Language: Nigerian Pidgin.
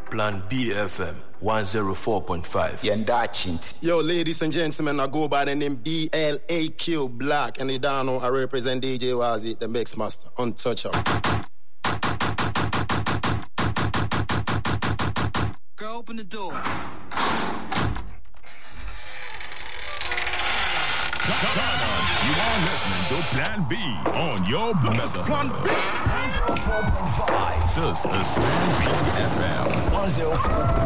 Plan B FM 104.5. Yo, ladies and gentlemen, I go by the name BLAQ Black, and you don't know I represent DJ Wazi, the Mix Master, untouchable. Girl, open the door. You are listening to Plan B on your mother. Plan B 104.5. This is Plan B FM 104.5.